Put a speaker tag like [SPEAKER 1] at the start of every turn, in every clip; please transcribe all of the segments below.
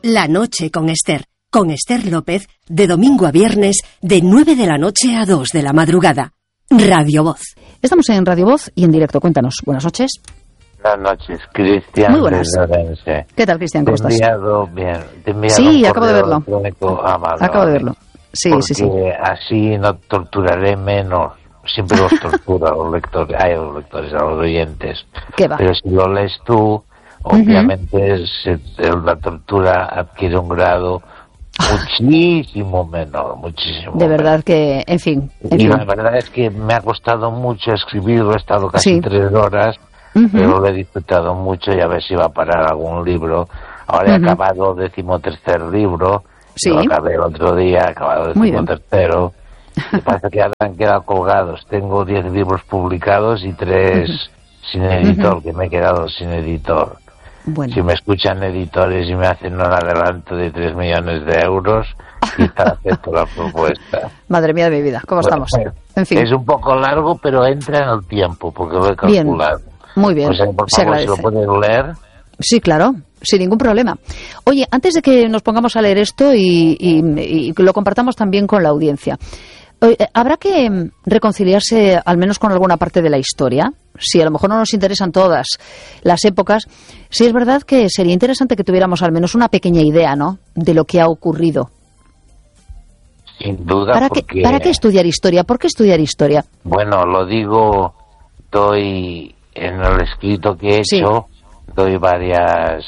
[SPEAKER 1] La noche con Esther López, de domingo a viernes, de 9 de la noche a 2 de la madrugada. Radio Voz.
[SPEAKER 2] Estamos en Radio Voz y en directo. Cuéntanos. Buenas noches.
[SPEAKER 3] Buenas noches, Cristian.
[SPEAKER 2] Muy buenas. ¿Qué tal, Cristian? ¿Cómo estás?
[SPEAKER 3] Bien.
[SPEAKER 2] Sí, acabo de verlo.
[SPEAKER 3] Acabo
[SPEAKER 2] de verlo. Sí.
[SPEAKER 3] Así no torturaré menos. Siempre los tortura a los lectores, a los oyentes.
[SPEAKER 2] ¿Qué va?
[SPEAKER 3] Pero si lo lees tú, obviamente la tortura adquiere un grado muchísimo menor, muchísimo.
[SPEAKER 2] De verdad que, en fin.
[SPEAKER 3] La verdad es que me ha costado mucho escribirlo, he estado casi 3 horas, pero lo he disfrutado mucho y a ver si va a parar algún libro. Ahora he acabado el 13º libro, lo acabé el otro día, he acabado el 13º. Lo que pasa es que ahora han quedado colgados. Tengo 10 libros publicados y 3 sin editor, que me he quedado sin editor.
[SPEAKER 2] Bueno.
[SPEAKER 3] Si me escuchan editores y me hacen un adelanto de 3 millones de euros, quizá acepto la propuesta.
[SPEAKER 2] Madre mía de mi vida, ¿cómo estamos?
[SPEAKER 3] En fin. Es un poco largo, pero entra en el tiempo, porque lo he calculado.
[SPEAKER 2] Bien. Muy bien,
[SPEAKER 3] o sea, por favor, si lo pueden leer.
[SPEAKER 2] Sí, claro, sin ningún problema. Oye, antes de que nos pongamos a leer esto y lo compartamos también con la audiencia, ¿habrá que reconciliarse al menos con alguna parte de la historia? Si a lo mejor no nos interesan todas las épocas, sí es verdad que sería interesante que tuviéramos al menos una pequeña idea, ¿no?, de lo que ha ocurrido.
[SPEAKER 3] Sin duda.
[SPEAKER 2] ¿Para qué estudiar historia? ¿Por qué estudiar historia?
[SPEAKER 3] Bueno, lo digo, doy en el escrito que he hecho, doy varias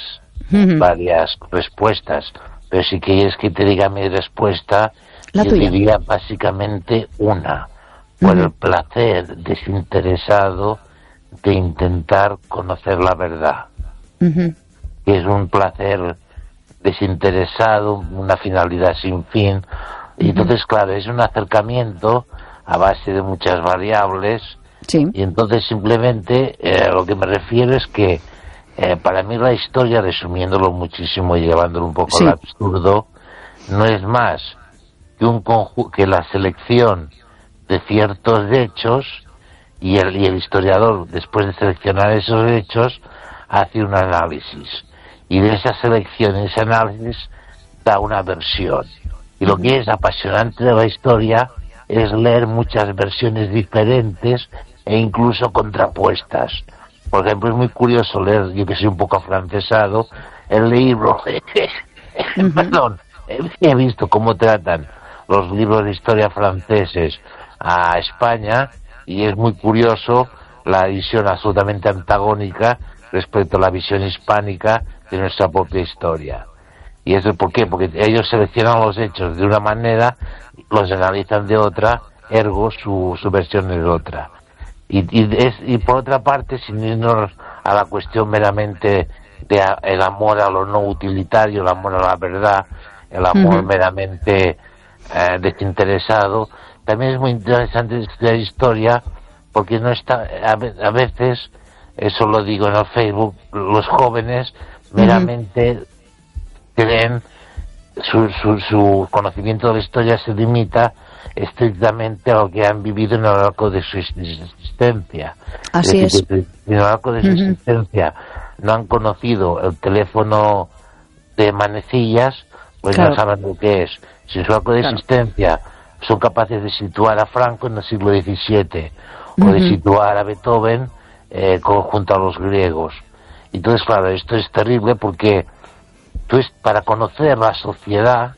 [SPEAKER 3] respuestas, pero si quieres que te diga mi respuesta, yo diría básicamente una, por el placer desinteresado de intentar conocer la verdad. Es un placer desinteresado, una finalidad sin fin, y entonces, claro, es un acercamiento a base de muchas variables, y entonces simplemente lo que me refiero es que para mí la historia, resumiéndolo muchísimo y llevándolo un poco al absurdo, no es más que la selección de ciertos hechos, y el historiador, después de seleccionar esos hechos, hace un análisis, y de esa selección, ese análisis, da una versión. Y lo que es apasionante de la historia es leer muchas versiones diferentes e incluso contrapuestas. Por ejemplo, es muy curioso leer, yo que soy un poco afrancesado, el libro perdón, he visto cómo tratan los libros de historia franceses a España, y es muy curioso la visión absolutamente antagónica respecto a la visión hispánica de nuestra propia historia. ¿Y eso por qué? Porque ellos seleccionan los hechos de una manera, los analizan de otra, ergo su versión es otra. Y por otra parte, sin irnos a la cuestión meramente de el amor a lo no utilitario, el amor a la verdad, el amor meramente desinteresado, también es muy interesante estudiar historia, porque no está, a veces, eso lo digo en el Facebook, los jóvenes meramente creen, su conocimiento de la historia se limita estrictamente a lo que han vivido en el arco de su existencia.
[SPEAKER 2] Así es.
[SPEAKER 3] En el arco de su existencia no han conocido el teléfono de manecillas, pues no saben lo que es. Si en su arco de existencia son capaces de situar a Franco en el siglo XVII, o de situar a Beethoven junto a los griegos. Entonces, claro, esto es terrible, porque tú, para conocer la sociedad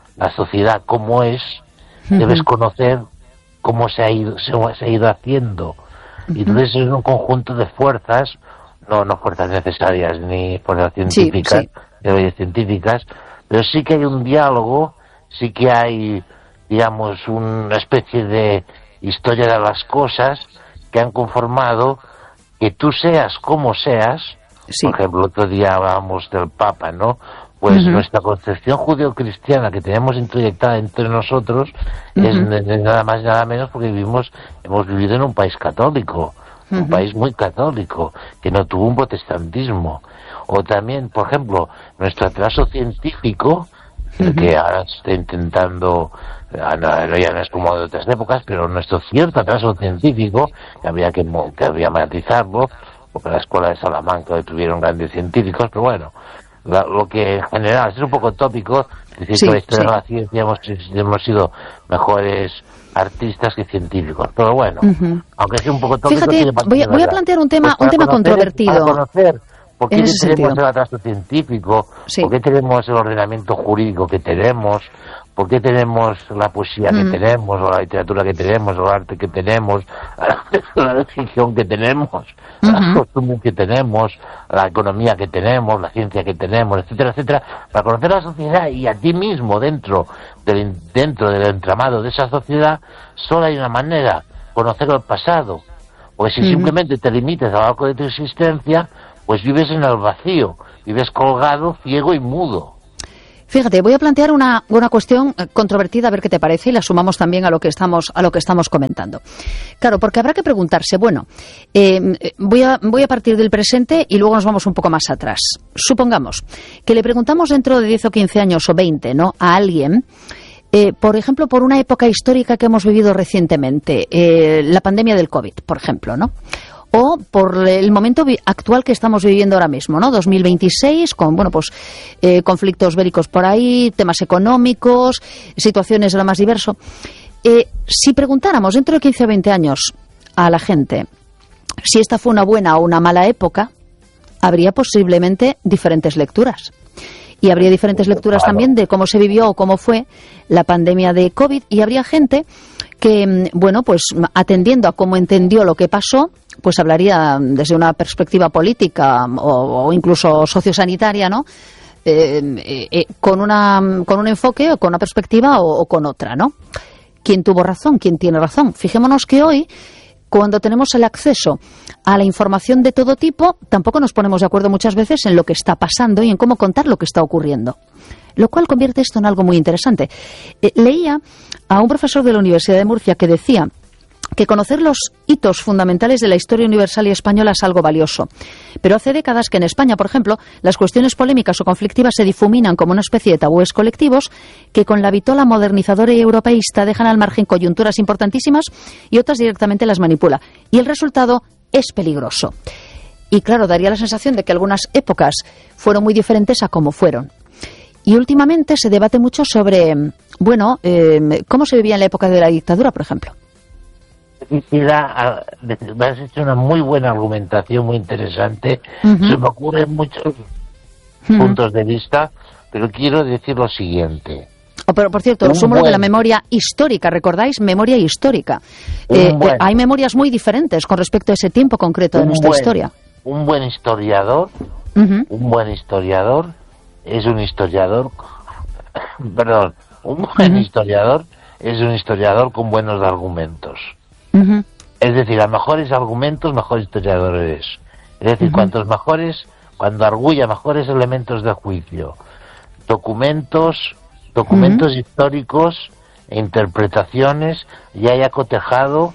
[SPEAKER 3] como es, debes conocer cómo se ha ido haciendo. Y entonces es un conjunto de fuerzas, no fuerzas necesarias ni fuerzas científicas, científicas, pero sí que hay un diálogo, sí que hay, digamos, una especie de historia de las cosas que han conformado que tú seas como seas. Por ejemplo, el otro día hablábamos del Papa, ¿no? Pues nuestra concepción judeocristiana que tenemos introyectada entre nosotros es nada más y nada menos porque hemos vivido en un país católico, un país muy católico, que no tuvo un protestantismo. O también, por ejemplo, nuestro atraso científico, el que ahora se está intentando, ya no es como de otras épocas, pero nuestro cierto atraso científico, que había matizarlo, porque la escuela de Salamanca tuvieron grandes científicos, pero bueno, lo que en general es un poco tópico, decir que la historia de la ciencia hemos sido mejores artistas que científicos, pero bueno, aunque sea un poco tópico...
[SPEAKER 2] Fíjate, voy a plantear un tema controvertido.
[SPEAKER 3] Para conocer por qué tenemos el atraso científico, por qué tenemos el ordenamiento jurídico que tenemos, por qué tenemos la poesía que tenemos, o la literatura que tenemos, o el arte que tenemos, la religión que tenemos, las costumbres que tenemos, la economía que tenemos, la ciencia que tenemos, etcétera, etcétera. Para conocer la sociedad y a ti mismo dentro del entramado de esa sociedad, solo hay una manera: conocer el pasado. Porque si simplemente te limites al arco de tu existencia, pues vives en el vacío, vives colgado, ciego y mudo.
[SPEAKER 2] Fíjate, voy a plantear una cuestión controvertida, a ver qué te parece, y la sumamos también a lo que estamos comentando. Claro, porque habrá que preguntarse, bueno, voy a partir del presente y luego nos vamos un poco más atrás. Supongamos que le preguntamos dentro de 10 o 15 años o 20, ¿no?, a alguien, por ejemplo, por una época histórica que hemos vivido recientemente, la pandemia del COVID, por ejemplo, ¿no?, o por el momento actual que estamos viviendo ahora mismo, ¿no? 2026, con, bueno, pues conflictos bélicos por ahí, temas económicos, situaciones de lo más diverso. Si preguntáramos dentro de 15 o 20 años a la gente si esta fue una buena o una mala época, habría posiblemente diferentes lecturas. Y habría diferentes lecturas también de cómo se vivió o cómo fue la pandemia de COVID, y habría gente que, bueno, pues atendiendo a cómo entendió lo que pasó, pues hablaría desde una perspectiva política o incluso sociosanitaria, ¿no?, con un enfoque o con una perspectiva o con otra, ¿no? ¿Quién tuvo razón? ¿Quién tiene razón? Fijémonos que hoy, cuando tenemos el acceso a la información de todo tipo, tampoco nos ponemos de acuerdo muchas veces en lo que está pasando y en cómo contar lo que está ocurriendo, lo cual convierte esto en algo muy interesante. Leía a un profesor de la Universidad de Murcia que decía que conocer los hitos fundamentales de la historia universal y española es algo valioso. Pero hace décadas que en España, por ejemplo, las cuestiones polémicas o conflictivas se difuminan como una especie de tabúes colectivos que con la vitola modernizadora y europeísta dejan al margen coyunturas importantísimas y otras directamente las manipula. Y el resultado es peligroso. Y claro, daría la sensación de que algunas épocas fueron muy diferentes a cómo fueron. Y últimamente se debate mucho sobre, bueno, cómo se vivía en la época de la dictadura, por ejemplo.
[SPEAKER 3] Me has hecho una muy buena argumentación, muy interesante. Se me ocurren muchos puntos de vista, pero quiero decir lo siguiente.
[SPEAKER 2] Pero, por cierto, sumo lo de la memoria histórica, ¿recordáis? Memoria histórica. Hay memorias muy diferentes con respecto a ese tiempo concreto de nuestra historia.
[SPEAKER 3] Un buen historiador es un historiador, perdón, un buen historiador es un historiador con buenos argumentos. Es decir, a mejores argumentos, mejor historiador eres. Es decir, cuanto arguya mejores elementos de juicio, documentos históricos e interpretaciones, y haya cotejado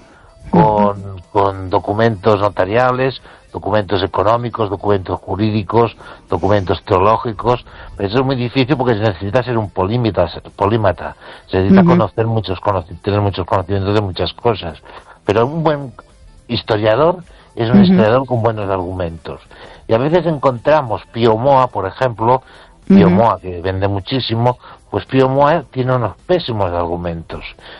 [SPEAKER 3] con documentos notariales, documentos económicos, documentos jurídicos, documentos teológicos. Pero eso es muy difícil porque se necesita ser un polímata, se necesita tener muchos conocimientos de muchas cosas. Pero un buen historiador es un historiador con buenos argumentos. Y a veces encontramos Pío Moa, por ejemplo, Pío Moa, que vende muchísimo, pues Pío Moa tiene unos pésimos argumentos.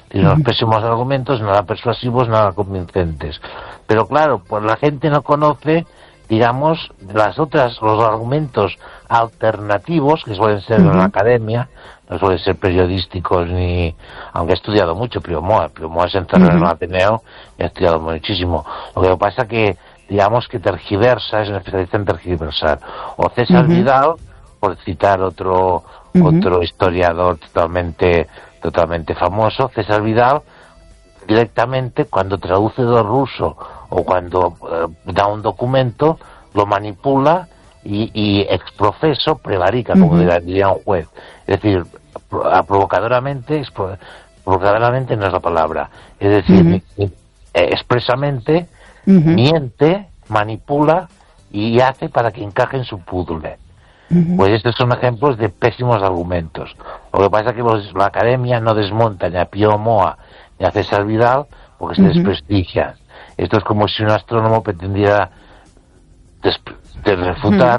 [SPEAKER 3] Nada persuasivos, nada convincentes. Pero claro, pues la gente no conoce, digamos, los argumentos alternativos que suelen ser en la academia, no suelen ser periodísticos aunque he estudiado mucho Pío Moa se encerró en el Ateneo y ha estudiado muchísimo. Lo que pasa que, digamos, que tergiversa, es un especialista en tergiversar. O César Vidal, por citar otro historiador totalmente famoso, César Vidal, directamente, cuando traduce del ruso o cuando da un documento, lo manipula y ex profeso prevarica, como diría un juez. Es decir, provocadoramente no es la palabra. Es decir, expresamente miente, manipula y hace para que encaje en su puzzle. Pues estos son ejemplos de pésimos argumentos. Lo que pasa es que la academia no desmonta ni a Pío Moa ni a César Vidal porque se desprestigian. Esto es como si un astrónomo pretendiera refutar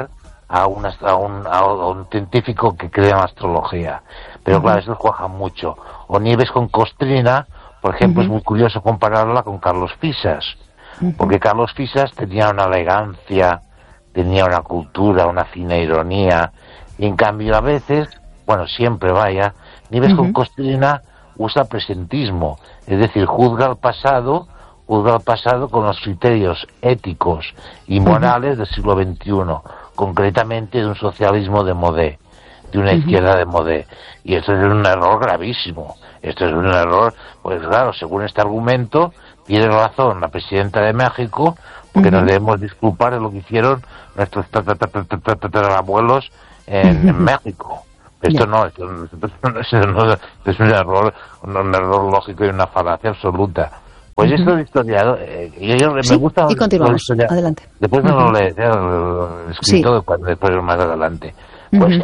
[SPEAKER 3] a un científico que crea en astrología. Pero claro, eso cuaja mucho. O Nieves con Costrina, por ejemplo, es muy curioso compararla con Carlos Fisas, porque Carlos Fisas tenía una elegancia, tenía una cultura, una fina ironía, y en cambio a veces, bueno, siempre vaya, Nieves con Costrina usa presentismo, es decir, juzga al pasado con los criterios éticos y morales del siglo XXI, concretamente de un socialismo de modé, de una izquierda de modé. Y esto es un error gravísimo. Esto es un error, pues claro, según este argumento, tiene razón la presidenta de México, porque nos debemos disculpar de lo que hicieron nuestros abuelos en México. Esto no, es un error lógico y una falacia absoluta. Pues esto de historiador, me gusta.
[SPEAKER 2] Y continuamos, adelante.
[SPEAKER 3] Después me lo leeré escrito después más adelante. Pues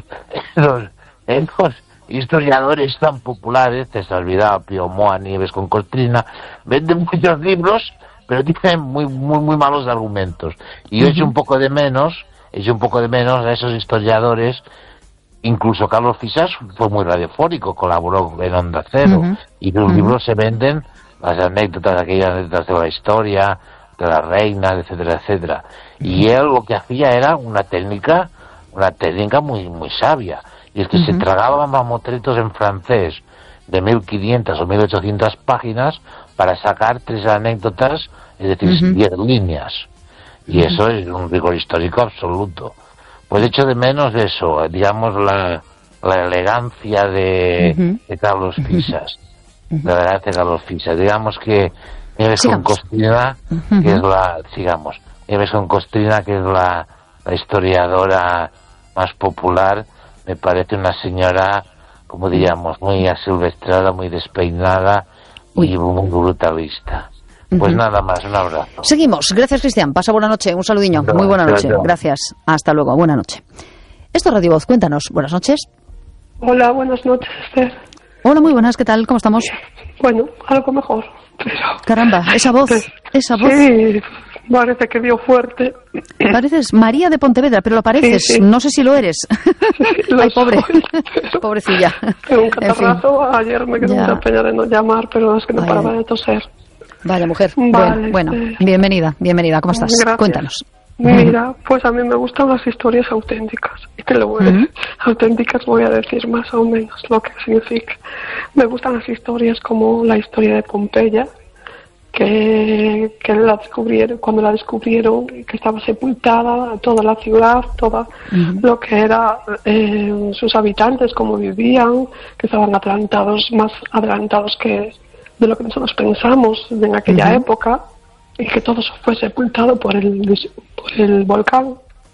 [SPEAKER 3] estos historiadores tan populares, César Vidal, Pío Moa, Nieves con Costrina, venden muchos libros, pero tienen muy malos argumentos. Y yo echo un poco de menos a esos historiadores. Incluso Carlos Fisas fue muy radiofónico, colaboró en Onda Cero, y los libros se venden, aquellas anécdotas de la historia, de las reinas, etcétera, etcétera. Y él lo que hacía era una técnica muy sabia, y es que se tragaba mamotretos en francés de 1500 o 1800 páginas para sacar 3 anécdotas, es decir, 10 líneas. Y eso es un rigor histórico absoluto. Pues echo de menos eso, digamos, la elegancia de Carlos Fisas. La verdad de Carlos Fisas. Digamos que Nieves con Costrina, que es la historiadora más popular, me parece una señora, como diríamos, muy asilvestrada, muy despeinada y muy brutalista. Pues nada más, un abrazo.
[SPEAKER 2] Seguimos. Gracias, Cristian. Pasa buena noche. Un saludiño. Muy buena noche. Gracias. Hasta luego. Buena noche. Esto es Radio Voz. Cuéntanos. Buenas noches.
[SPEAKER 4] Hola, buenas noches, Esther.
[SPEAKER 2] Hola, muy buenas. ¿Qué tal? ¿Cómo estamos?
[SPEAKER 4] Bueno, algo mejor. Pero...
[SPEAKER 2] Caramba, esa voz.
[SPEAKER 4] Sí, parece que dio fuerte.
[SPEAKER 2] Pareces María de Pontevedra, pero lo pareces. Sí. No sé si lo eres.
[SPEAKER 4] Sí,
[SPEAKER 2] ay, pobre. Pobrecilla.
[SPEAKER 4] Tengo un catarrazo. En fin. Ayer me quedé mucha pena de no llamar, pero es que no paraba de toser.
[SPEAKER 2] Vale, mujer.
[SPEAKER 4] Vale,
[SPEAKER 2] bueno, bienvenida. ¿Cómo estás?
[SPEAKER 4] Gracias.
[SPEAKER 2] Cuéntanos.
[SPEAKER 4] Mira, pues a mí me gustan las historias auténticas. Y te lo voy a decir. Auténticas voy a decir más o menos lo que significa. Me gustan las historias como la historia de Pompeya, que cuando la descubrieron, que estaba sepultada toda la ciudad, todo lo que era sus habitantes, cómo vivían, que estaban más adelantados de lo que nosotros pensamos en aquella época, y que todo eso fue sepultado por el volcán.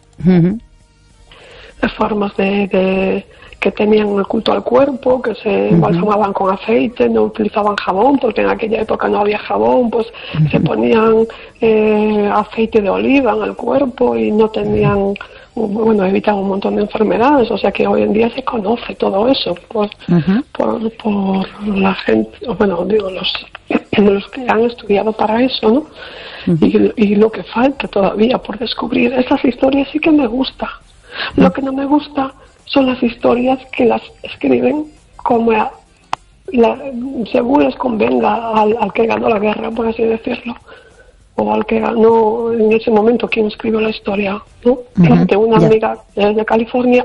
[SPEAKER 4] Las formas que tenían el culto al cuerpo, que se embalsamaban con aceite, no utilizaban jabón, porque en aquella época no había jabón, pues se ponían aceite de oliva en el cuerpo y no tenían, evitaban un montón de enfermedades. O sea que hoy en día se conoce todo eso por la gente, los que han estudiado para eso, ¿no? Y lo que falta todavía por descubrir. Esas historias sí que me gusta. Lo que no me gusta son las historias que las escriben como según les convenga al que ganó la guerra, por así decirlo, o al que ganó en ese momento quien escribió la historia, ¿no? De una amiga de California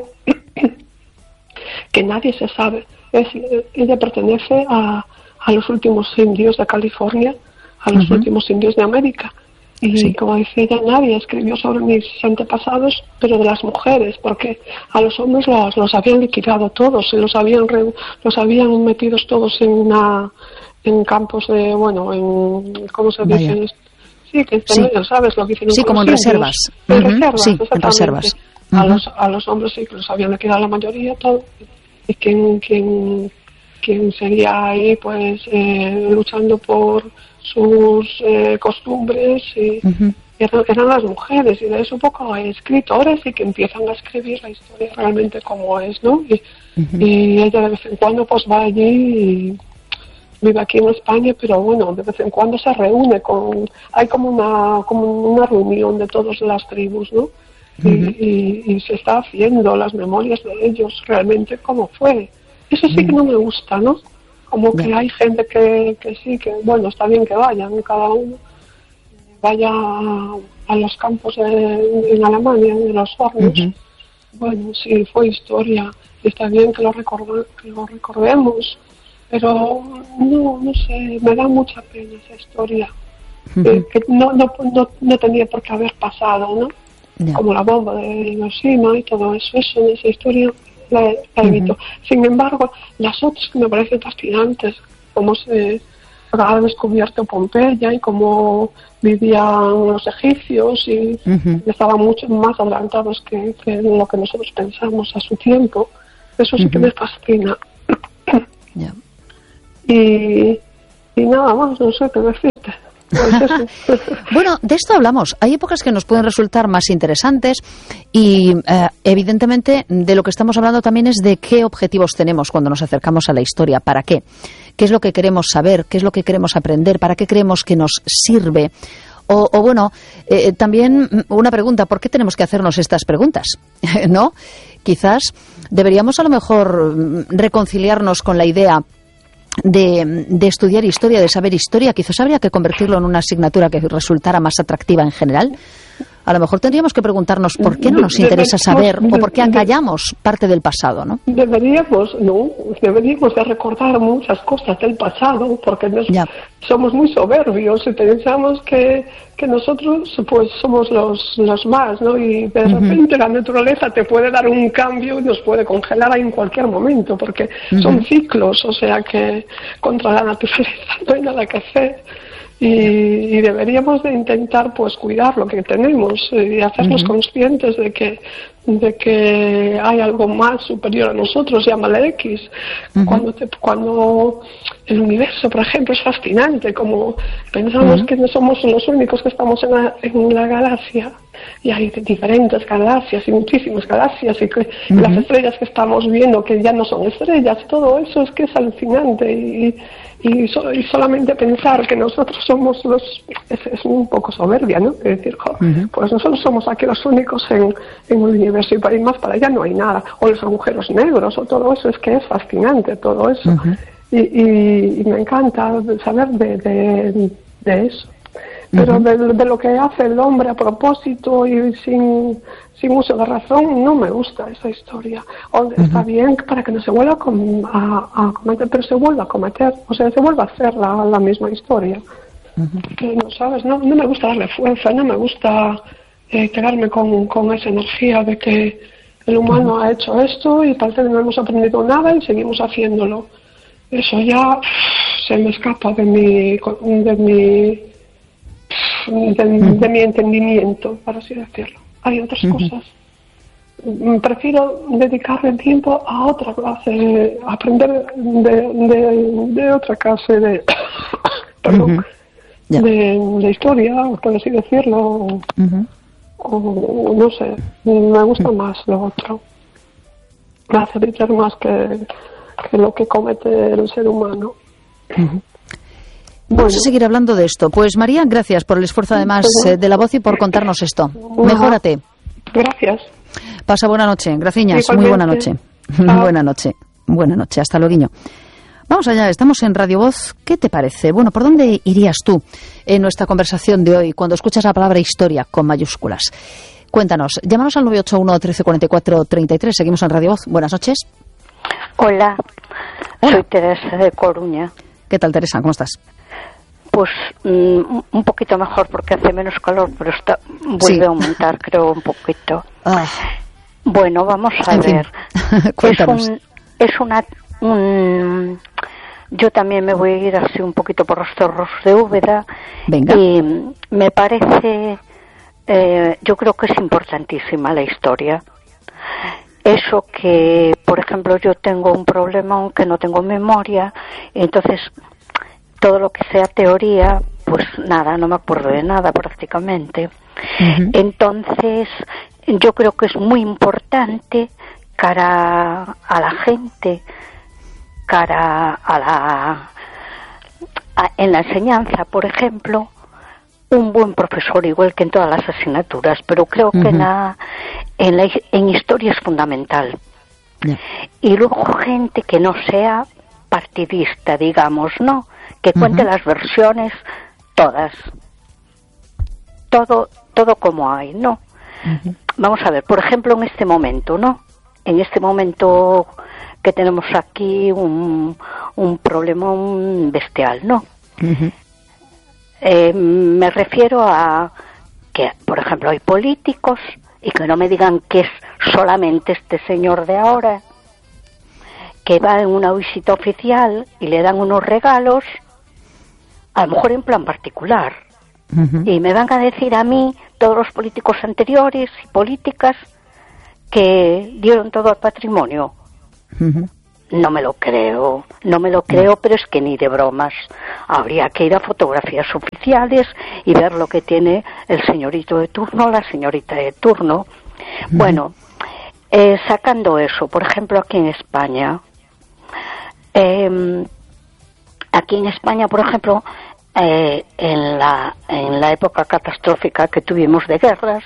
[SPEAKER 4] que nadie se sabe. Ella pertenece a los últimos indios de California, a los últimos indios de América. Y como dice ella, nadie escribió sobre mis antepasados, pero de las mujeres, porque a los hombres los habían liquidado todos, los habían metidos todos en campos de, ¿cómo se dice? Sí, que sabes lo que hicieron.
[SPEAKER 2] Sí, como en reservas.
[SPEAKER 4] Sí, en reservas. A los hombres sí que los habían liquidado la mayoría, todo. Y quien seguía ahí, pues, luchando por sus costumbres, y eran las mujeres, y de eso un poco hay escritores y que empiezan a escribir la historia realmente como es, ¿no? Y ella de vez en cuando pues va allí y vive aquí en España, pero de vez en cuando se reúne hay como una reunión de todas las tribus, ¿no? y se está haciendo las memorias de ellos realmente cómo fue. Eso sí que no me gusta, ¿no? Como que hay gente que sí, que bueno, está bien que vayan, cada uno vaya a los campos en Alemania, en los hornos. Bueno, sí, fue historia, y está bien que lo recordemos, pero no sé, me da mucha pena esa historia, que no tenía por qué haber pasado, ¿no? Como la bomba de Hiroshima y todo eso en esa historia la evito. Sin embargo, las otras que me parecen fascinantes, cómo se ha descubierto Pompeya y cómo vivían los egipcios y estaban mucho más adelantados que lo que nosotros pensamos a su tiempo, eso sí que me fascina. Y nada más, no sé qué decirte. Pues
[SPEAKER 2] bueno, de esto hablamos. Hay épocas que nos pueden resultar más interesantes y evidentemente de lo que estamos hablando también es de qué objetivos tenemos cuando nos acercamos a la historia. ¿Para qué? ¿Qué es lo que queremos saber? ¿Qué es lo que queremos aprender? ¿Para qué creemos que nos sirve? O bueno, también una pregunta, ¿por qué tenemos que hacernos estas preguntas? ¿No? Quizás deberíamos a lo mejor reconciliarnos con la idea de estudiar historia, de saber historia. Quizás habría que convertirlo en una asignatura que resultara más atractiva en general. A lo mejor tendríamos que preguntarnos por qué no nos interesa saber o por qué acallamos parte del pasado, ¿no? Deberíamos
[SPEAKER 4] de recordar muchas cosas del pasado, porque somos muy soberbios y pensamos que nosotros pues somos los más, ¿no? Y de repente la naturaleza te puede dar un cambio y nos puede congelar en cualquier momento, porque son ciclos, o sea que contra la naturaleza no hay nada que hacer. Y deberíamos de intentar pues cuidar lo que tenemos y hacernos conscientes de que hay algo más superior a nosotros, llámale X. Cuando el universo, por ejemplo, es fascinante, como pensamos que no somos los únicos que estamos en la galaxia, y hay diferentes galaxias y muchísimas galaxias, y que las estrellas que estamos viendo que ya no son estrellas, todo eso es que es alucinante, y solamente pensar que nosotros somos es un poco soberbia, ¿no? Es decir, pues nosotros somos aquí los únicos en el universo, y para ir más para allá no hay nada, o los agujeros negros, o todo eso, es que es fascinante todo eso. Y me encanta saber de eso. Pero de lo que hace el hombre a propósito y sin uso de razón, no me gusta esa historia. Está bien para que no se vuelva a cometer, pero se vuelva a cometer, o sea, se vuelva a hacer la misma historia. Que no, ¿sabes? No me gusta darle fuerza, no me gusta quedarme con esa energía de que el humano ha hecho esto y parece que no hemos aprendido nada y seguimos haciéndolo. Eso ya se me escapa de mi entendimiento, para así decirlo. Hay otras cosas. Prefiero dedicarle el tiempo a otra clase, aprender de otra clase de perdón, de historia, por así decirlo, o no sé, me gusta más lo otro. Me hace brillar más que lo que comete el ser humano.
[SPEAKER 2] Vamos a seguir hablando de esto. Pues María, gracias por el esfuerzo además de la voz y por contarnos esto. Mejórate.
[SPEAKER 4] Gracias.
[SPEAKER 2] Pasa buena noche, graciñas. Muy buena noche. Buena noche. Buena noche. Hasta luego. Vamos allá, estamos en Radio Voz. ¿Qué te parece? Bueno, ¿por dónde irías tú en nuestra conversación de hoy cuando escuchas la palabra historia con mayúsculas? Cuéntanos. Llámanos al 981 1344 33. Seguimos en Radio Voz. Buenas noches.
[SPEAKER 5] Hola. Soy Teresa de Coruña.
[SPEAKER 2] ¿Qué tal, Teresa? ¿Cómo estás?
[SPEAKER 5] Pues un poquito mejor porque hace menos calor, pero vuelve a aumentar, creo, un poquito. Bueno, vamos a ver.
[SPEAKER 2] Cuéntanos.
[SPEAKER 5] Yo también me voy a ir así un poquito por los cerros de Úbeda.
[SPEAKER 2] Venga.
[SPEAKER 5] Y me parece, yo creo que es importantísima la historia. Eso que, por ejemplo, yo tengo un problema aunque no tengo memoria, entonces todo lo que sea teoría, pues nada, no me acuerdo de nada prácticamente. Entonces, yo creo que es muy importante cara a la gente, en la enseñanza, por ejemplo, un buen profesor, igual que en todas las asignaturas, pero creo que en historia es fundamental. Y luego gente que no sea partidista, digamos, ¿no? Que cuente las versiones todas. Todo como hay, ¿no? Vamos a ver, por ejemplo, en este momento, ¿no? En este momento que tenemos aquí un problemón bestial, ¿no? Me refiero a que, por ejemplo, hay políticos, y que no me digan que es solamente este señor de ahora, que va en una visita oficial y le dan unos regalos, a lo mejor en plan particular, y me van a decir a mí, todos los políticos anteriores y políticas, que dieron todo al patrimonio. No me lo creo, pero es que ni de bromas. Habría que ir a fotografías oficiales y ver lo que tiene el señorito de turno, la señorita de turno. Bueno, sacando eso, por ejemplo, aquí en España, por ejemplo, en la época catastrófica que tuvimos de guerras,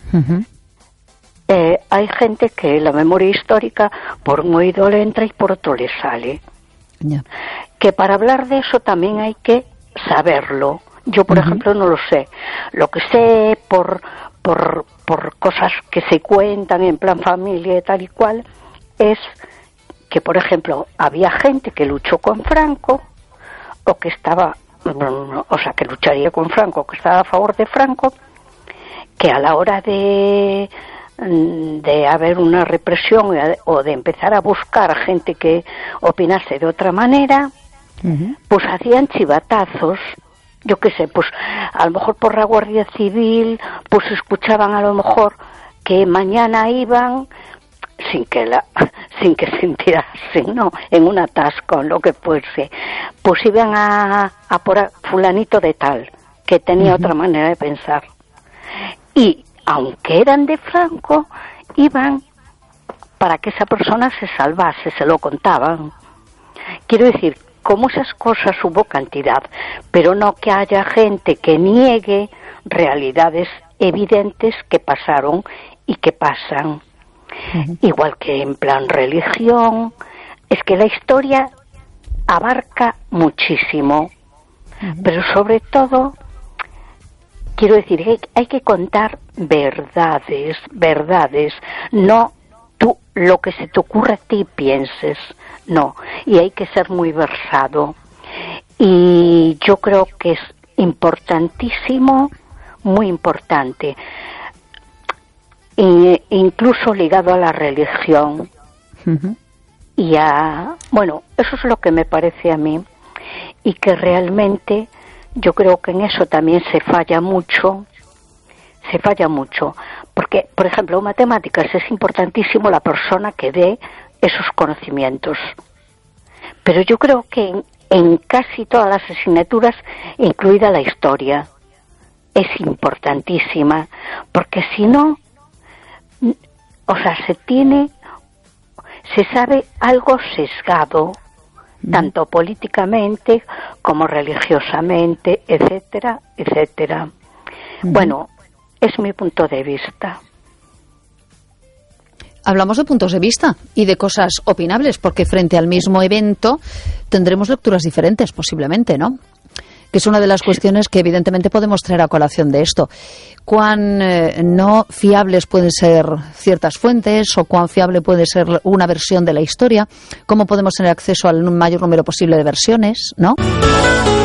[SPEAKER 5] hay gente que la memoria histórica por un oído le entra y por otro le sale. Que para hablar de eso también hay que saberlo. Yo, por ejemplo, no lo sé. Lo que sé por cosas que se cuentan en plan familia y tal y cual, es que, por ejemplo, había gente que luchó con Franco, o que estaba, que lucharía con Franco, que estaba a favor de Franco, que a la hora de haber una represión o de empezar a buscar gente que opinase de otra manera, pues hacían chivatazos, yo qué sé, pues a lo mejor por la Guardia Civil, pues escuchaban a lo mejor que mañana iban sin que se enterasen, ¿no? En un atasco, lo que fuese, pues iban a por a fulanito de tal, que tenía otra manera de pensar. Y aunque eran de Franco, iban para que esa persona se salvase, se lo contaban. Quiero decir, como esas cosas hubo cantidad, pero no que haya gente que niegue realidades evidentes que pasaron y que pasan. Igual que en plan religión, es que la historia abarca muchísimo, pero sobre todo, quiero decir, hay que contar verdades, no tú lo que se te ocurre a ti pienses, no, y hay que ser muy versado. Y yo creo que es importantísimo, muy importante, incluso ligado a la religión. Y bueno, eso es lo que me parece a mí, y que realmente yo creo que en eso también se falla mucho, porque, por ejemplo, en matemáticas es importantísimo la persona que dé esos conocimientos, pero yo creo que en casi todas las asignaturas, incluida la historia, es importantísima, porque si no, se sabe algo sesgado, tanto políticamente como religiosamente, etcétera, etcétera. Bueno, es mi punto de vista.
[SPEAKER 2] Hablamos de puntos de vista y de cosas opinables, porque frente al mismo evento tendremos lecturas diferentes, posiblemente, ¿no? Que es una de las cuestiones que evidentemente podemos traer a colación de esto. Cuán no fiables pueden ser ciertas fuentes, o cuán fiable puede ser una versión de la historia, cómo podemos tener acceso al mayor número posible de versiones, ¿no?